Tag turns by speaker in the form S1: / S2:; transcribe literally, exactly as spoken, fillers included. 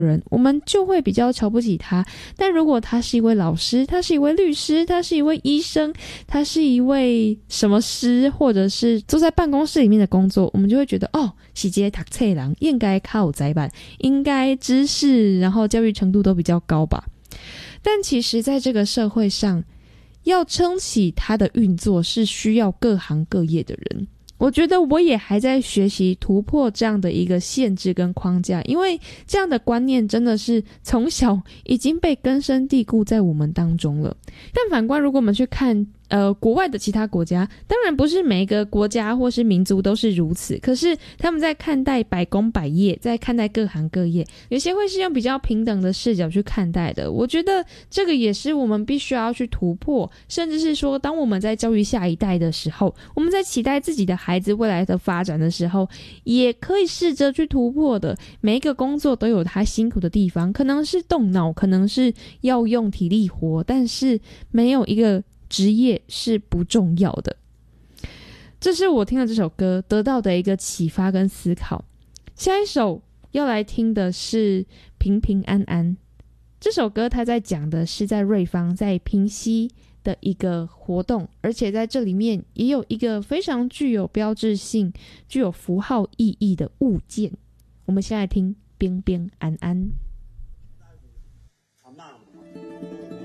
S1: 人，我们就会比较瞧不起他。但如果他是一位老师，他是一位律师，他是一位医生，他是一位什么师，或者是坐在办公室里面的工作，我们就会觉得哦，是这个读册的人应该较有才办，应该知识然后教育程度都比较高吧。但其实在这个社会上，要撑起它的运作是需要各行各业的人。我觉得我也还在学习突破这样的一个限制跟框架，因为这样的观念真的是从小已经被根深蒂固在我们当中了。但反观如果我们去看呃，国外的其他国家，当然不是每一个国家或是民族都是如此，可是他们在看待百工百业，在看待各行各业，有些会是用比较平等的视角去看待的。我觉得这个也是我们必须要去突破，甚至是说当我们在教育下一代的时候，我们在期待自己的孩子未来的发展的时候，也可以试着去突破的。每一个工作都有它辛苦的地方，可能是动脑，可能是要用体力活，但是没有一个职业是不重要的。这是我听了这首歌得到的一个启发跟思考。下一首要来听的是平平安安。这首歌它在讲的是在瑞芳在平溪的一个活动，而且在这里面也有一个非常具有标志性具有符号意义的物件。我们先来听平平安安。